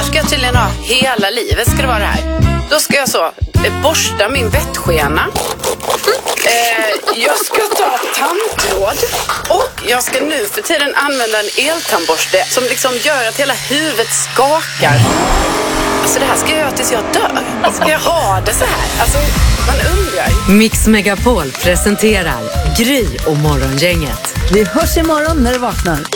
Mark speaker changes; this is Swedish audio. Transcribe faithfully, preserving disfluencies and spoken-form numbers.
Speaker 1: ska jag tydligen ha hela livet, ska det vara det här. Då ska jag så eh, borsta min bettskena. Eh, jag ska ta tandtråd. Och jag ska nu för tiden använda en eltandborste som liksom gör att hela huvudet skakar. Alltså det här ska jag göra tills jag dör. Ska jag ha det så här? Alltså man undrar.
Speaker 2: Mix Megapol presenterar Gry och Morgongänget.
Speaker 3: Vi hörs imorgon när du vaknar.